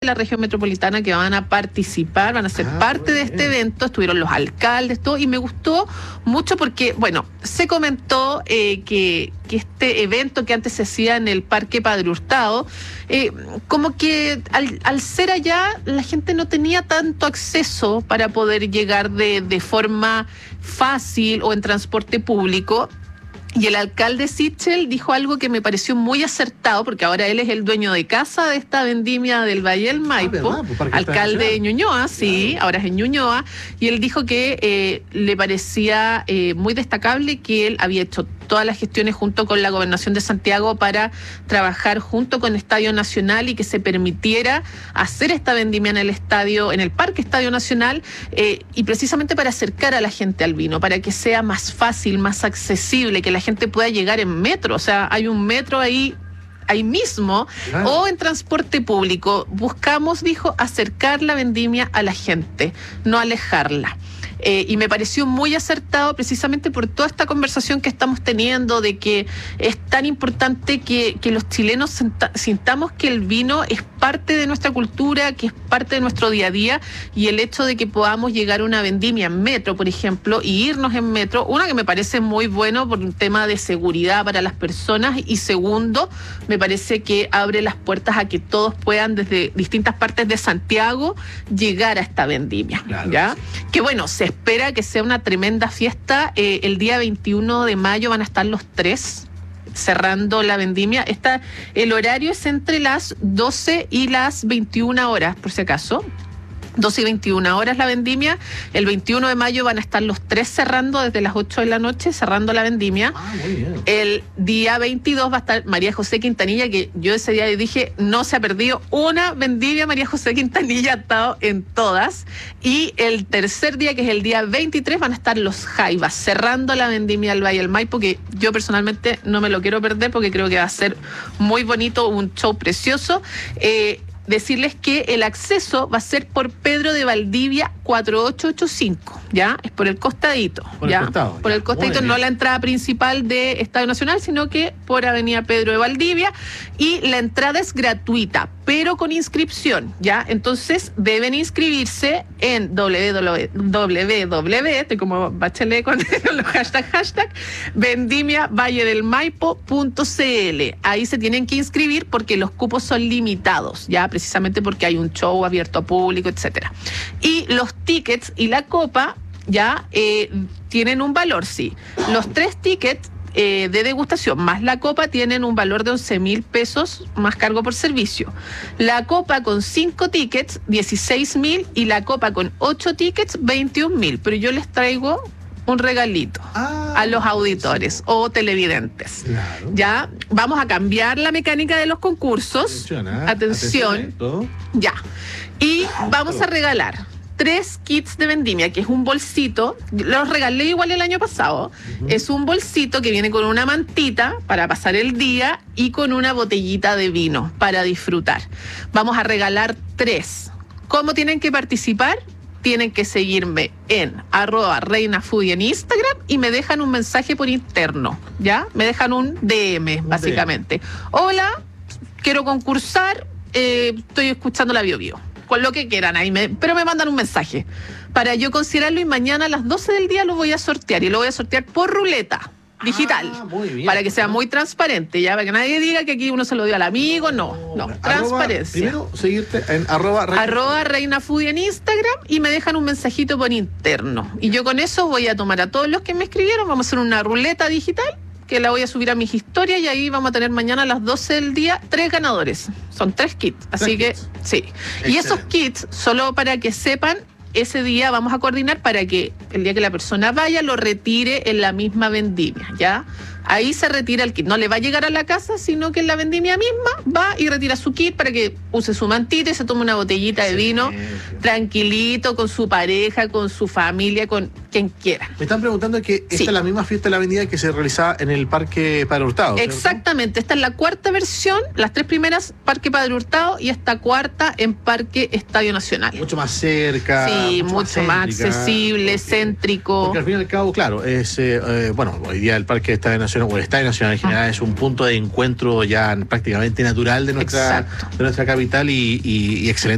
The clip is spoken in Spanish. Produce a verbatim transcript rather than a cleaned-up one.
la región metropolitana que van a participar, van a ser ah, parte de bien. este evento. Estuvieron los alcaldes, todo, y me gustó mucho porque, bueno, se comentó eh, que, que este evento que antes se hacía en el Parque Padre Hurtado, eh, como que al, al ser allá la gente no tenía tanto acceso para poder llegar de, de forma fácil o en transporte público. Y el alcalde Sichel dijo algo que me pareció muy acertado, porque ahora él es el dueño de casa de esta vendimia del Valle del Maipo, ah, pues, alcalde de Ñuñoa, sí, claro. Ahora es en Ñuñoa, y él dijo que eh, le parecía eh, muy destacable que él había hecho todas las gestiones junto con la Gobernación de Santiago para trabajar junto con Estadio Nacional y que se permitiera hacer esta vendimia en el estadio, en el Parque Estadio Nacional, eh, y precisamente para acercar a la gente al vino, para que sea más fácil, más accesible, que la gente pueda llegar en metro. O sea, hay un metro ahí ahí mismo, claro. O en transporte público. Buscamos, dijo, acercar la vendimia a la gente, no alejarla. Eh, y me pareció muy acertado precisamente por toda esta conversación que estamos teniendo de que es tan importante que, que los chilenos senta, sintamos que el vino es parte de nuestra cultura, que es parte de nuestro día a día, y el hecho de que podamos llegar a una vendimia en metro, por ejemplo, y irnos en metro, una que me parece muy bueno por un tema de seguridad para las personas, y segundo, me parece que abre las puertas a que todos puedan desde distintas partes de Santiago llegar a esta vendimia, claro, ¿ya? Sí. Que bueno, se espera que sea una tremenda fiesta. Eh, el día veintiuno de mayo van a estar los tres cerrando la vendimia. Esta, el horario es entre las doce y las veintiuna horas, por si acaso. doce y veintiuna horas la vendimia. El veintiuno de mayo van a estar los tres cerrando desde las ocho de la noche, cerrando la vendimia. Ah, muy bien. El día veintidós va a estar María José Quintanilla, que yo ese día le dije, no se ha perdido una vendimia. María José Quintanilla ha estado en todas. Y el tercer día, que es el día veintitrés, van a estar los Jaivas, cerrando la vendimia del Valle del Maipo, que yo personalmente no me lo quiero perder porque creo que va a ser muy bonito, un show precioso. Eh, Decirles que el acceso va a ser por Pedro de Valdivia cuatro ocho ocho cinco, ¿ya? Es por el costadito, por ¿ya? El costado, por ya. el costadito, no la entrada principal de Estadio Nacional, sino que por Avenida Pedro de Valdivia, y la entrada es gratuita, pero con inscripción, ¿ya? Entonces deben inscribirse en www, estoy como Bachelet con los hashtag, hashtag, vendimia valle del maipo punto c l. Ahí se tienen que inscribir porque los cupos son limitados, ¿ya? Precisamente porque hay un show abierto a público, etcétera. Y los tickets y la copa ya eh, tienen un valor, sí. Los tres tickets eh, de degustación más la copa tienen un valor de once mil pesos más cargo por servicio. La copa con cinco tickets, dieciséis mil, y la copa con ocho tickets, veintiún mil. Pero yo les traigo un regalito ah, a los auditores, sí, o televidentes. Claro. Ya, vamos a cambiar la mecánica de los concursos. Atención, ¿eh? Atención. Atención, ya. Y vamos a regalar tres kits de vendimia, que es un bolsito. Los regalé igual el año pasado. Uh-huh. Es un bolsito que viene con una mantita para pasar el día y con una botellita de vino para disfrutar. Vamos a regalar tres. ¿Cómo tienen que participar? Tienen que seguirme en arroba reinafoodie en Instagram y me dejan un mensaje por interno, ¿ya? Me dejan un D M, un básicamente. D M. Hola, quiero concursar, eh, estoy escuchando la Bio Bio, con lo que quieran ahí, me, pero me mandan un mensaje para yo considerarlo, y mañana a las doce del día lo voy a sortear, y lo voy a sortear por ruleta digital, ah, muy bien, para que sea muy transparente, ya, para que nadie diga que aquí uno se lo dio al amigo, no, no, arroba, transparencia. Primero, seguirte en arroba, reina arroba reinafoodie en Instagram y me dejan un mensajito por interno. Y yo con eso voy a tomar a todos los que me escribieron, vamos a hacer una ruleta digital, que la voy a subir a mis historias, y ahí vamos a tener mañana a las doce del día tres ganadores. Son tres kits, así que kits. Sí. Excelente. Y esos kits, solo para que sepan, ese día vamos a coordinar para que el día que la persona vaya lo retire en la misma vendimia, ¿ya? Ahí se retira el kit, no le va a llegar a la casa, sino que en la vendimia misma va y retira su kit para que use su mantita y se tome una botellita de vino, sí, tranquilito, con su pareja, con su familia, con quien quiera. Me están preguntando que esta sí. es la misma fiesta de la avenida que se realizaba en el Parque Padre Hurtado, ¿cierto? Exactamente, esta es la cuarta versión, las tres primeras Parque Padre Hurtado y esta cuarta en Parque Estadio Nacional. Mucho más cerca. Sí, mucho, mucho más, más accesible, porque, céntrico. Porque al fin y al cabo, claro, es eh, eh, bueno, hoy día el Parque Estadio Nacional, o el Estadio Nacional en general, ah. es un punto de encuentro ya prácticamente natural de nuestra, de nuestra capital, y, y, y excelente.